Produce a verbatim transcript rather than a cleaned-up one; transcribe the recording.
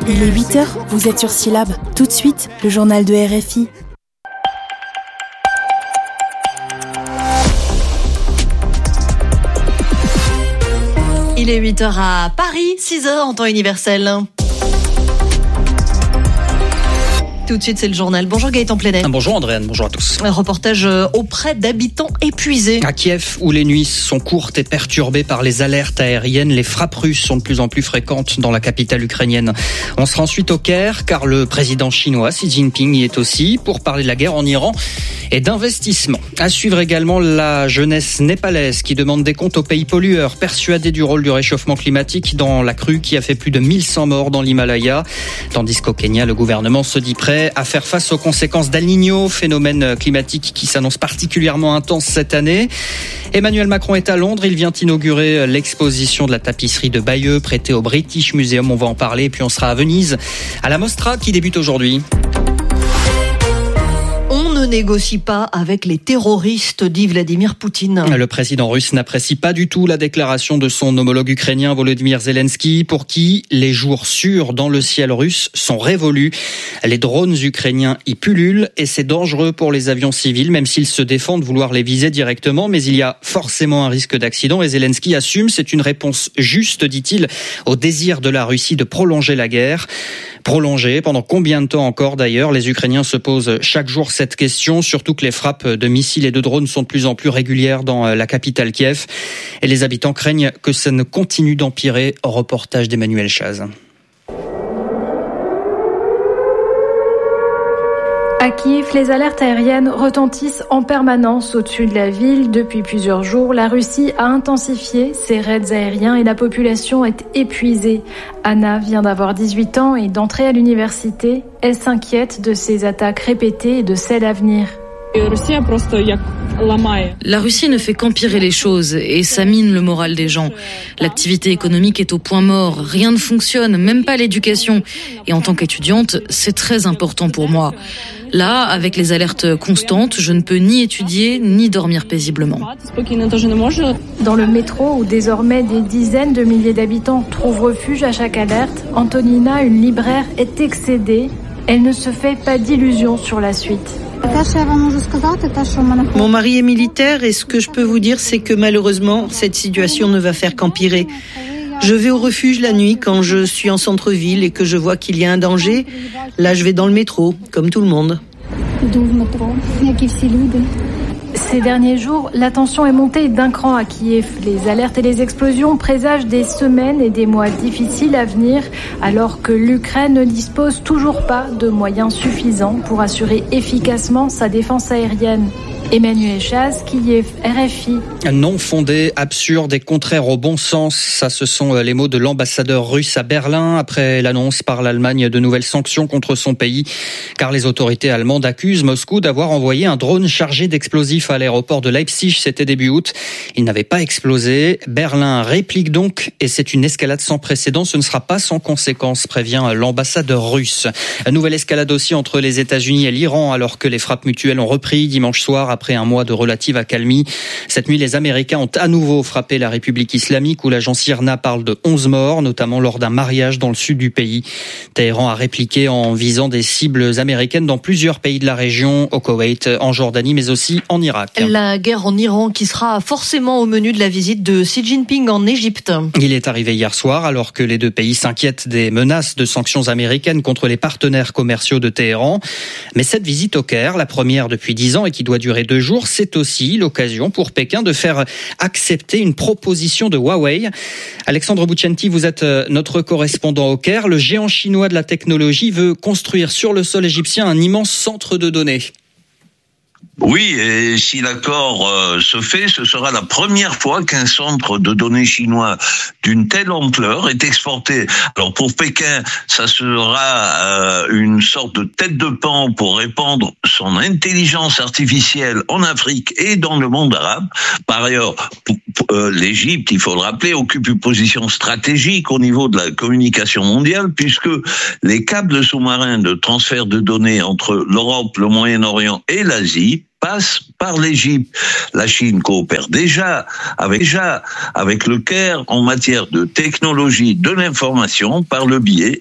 Il est huit heures, vous êtes sur Syllab. Tout de suite, le journal de R F I. Il est huit heures à Paris, six heures en temps universel. Tout de suite, c'est le journal. Bonjour Gaëtan Plenet. Bonjour Andréane, bonjour à tous. Un reportage auprès d'habitants épuisés. À Kiev, où les nuits sont courtes et perturbées par les alertes aériennes, les frappes russes sont de plus en plus fréquentes dans la capitale ukrainienne. On sera ensuite au Caire, car le président chinois Xi Jinping y est aussi, pour parler de la guerre en Iran et d'investissement. À suivre également la jeunesse népalaise qui demande des comptes aux pays pollueurs, persuadés du rôle du réchauffement climatique dans la crue qui a fait plus de mille cent morts dans l'Himalaya. Tandis qu'au Kenya, le gouvernement se dit prêt à faire face aux conséquences d'El Niño, phénomène climatique qui s'annonce particulièrement intense cette année. Emmanuel Macron est à Londres, il vient inaugurer l'exposition de la tapisserie de Bayeux prêtée au British Museum, on va en parler, puis on sera à Venise, à la Mostra qui débute aujourd'hui. On ne négocie pas avec les terroristes, dit Vladimir Poutine. Le président russe n'apprécie pas du tout la déclaration de son homologue ukrainien Volodymyr Zelensky, pour qui les jours sûrs dans le ciel russe sont révolus. Les drones ukrainiens y pullulent et c'est dangereux pour les avions civils, même s'ils se défendent de vouloir les viser directement. Mais il y a forcément un risque d'accident et Zelensky assume, c'est une réponse juste, dit-il, au désir de la Russie de prolonger la guerre. Prolonger pendant combien de temps encore d'ailleurs? Les Ukrainiens se posent chaque jour cette question, surtout que les frappes de missiles et de drones sont de plus en plus régulières dans la capitale Kiev. Et les habitants craignent que ça ne continue d'empirer. Reportage d'Emmanuel Chaz. À Kiev, les alertes aériennes retentissent en permanence au-dessus de la ville. Depuis plusieurs jours, la Russie a intensifié ses raids aériens et la population est épuisée. Anna vient d'avoir dix-huit ans et d'entrer à l'université. Elle s'inquiète de ces attaques répétées et de celles à venir. La Russie ne fait qu'empirer les choses et ça mine le moral des gens. L'activité économique est au point mort, rien ne fonctionne, même pas l'éducation. Et en tant qu'étudiante, c'est très important pour moi. Là, avec les alertes constantes, je ne peux ni étudier ni dormir paisiblement. Dans le métro, où désormais des dizaines de milliers d'habitants trouvent refuge à chaque alerte, Antonina, une libraire, est excédée. Elle ne se fait pas d'illusions sur la suite. Mon mari est militaire et ce que je peux vous dire, c'est que malheureusement, cette situation ne va faire qu'empirer. Je vais au refuge la nuit quand je suis en centre-ville et que je vois qu'il y a un danger. Là, je vais dans le métro, comme tout le monde. Ces derniers jours, la tension est montée d'un cran à Kiev. Les alertes et les explosions présagent des semaines et des mois difficiles à venir, alors que l'Ukraine ne dispose toujours pas de moyens suffisants pour assurer efficacement sa défense aérienne. Emmanuel Chaz, Kiev, R F I. Non fondé, absurde et contraire au bon sens, ça ce sont les mots de l'ambassadeur russe à Berlin après l'annonce par l'Allemagne de nouvelles sanctions contre son pays, car les autorités allemandes accusent Moscou d'avoir envoyé un drone chargé d'explosifs à l'aéroport de Leipzig, c'était début août. Il n'avait pas explosé. Berlin réplique donc et c'est une escalade sans précédent, ce ne sera pas sans conséquence, prévient l'ambassadeur russe. Une nouvelle escalade aussi entre les États-Unis et l'Iran alors que les frappes mutuelles ont repris dimanche soir après un mois de relative accalmie. Cette nuit, les Américains ont à nouveau frappé la République islamique où l'agence I R N A parle de onze morts, notamment lors d'un mariage dans le sud du pays. Téhéran a répliqué en visant des cibles américaines dans plusieurs pays de la région, au Koweït, en Jordanie, mais aussi en Irak. La guerre en Iran qui sera forcément au menu de la visite de Xi Jinping en Égypte. Il est arrivé hier soir alors que les deux pays s'inquiètent des menaces de sanctions américaines contre les partenaires commerciaux de Téhéran. Mais cette visite au Caire, la première depuis dix ans et qui doit durer deux jours, c'est aussi l'occasion pour Pékin de faire accepter une proposition de Huawei. Alexandre Bouchenti, vous êtes notre correspondant au Caire. Le géant chinois de la technologie veut construire sur le sol égyptien un immense centre de données. Oui, et si l'accord euh, se fait, ce sera la première fois qu'un centre de données chinois d'une telle ampleur est exporté. Alors pour Pékin, ça sera euh, une sorte de tête de pan pour répandre son intelligence artificielle en Afrique et dans le monde arabe. Par ailleurs, pour, pour, euh, l'Égypte, il faut le rappeler, occupe une position stratégique au niveau de la communication mondiale puisque les câbles sous-marins de transfert de données entre l'Europe, le Moyen-Orient et l'Asie passe par l'Égypte. La Chine coopère déjà avec, déjà avec le Caire en matière de technologie de l'information par le biais